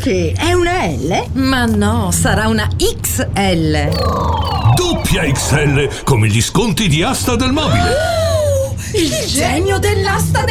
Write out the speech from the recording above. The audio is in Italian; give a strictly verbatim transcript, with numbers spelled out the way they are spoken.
che? È una L? Ma no, sarà una X L. Doppia X L, come gli sconti di Asta del mobile. Il genio dell'asta